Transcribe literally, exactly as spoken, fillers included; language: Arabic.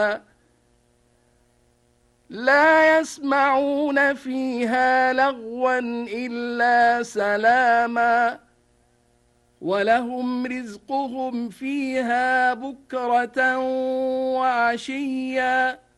لا يسمعون فيها لغوا إلا سلاما ولهم رزقهم فيها بكرة وعشيا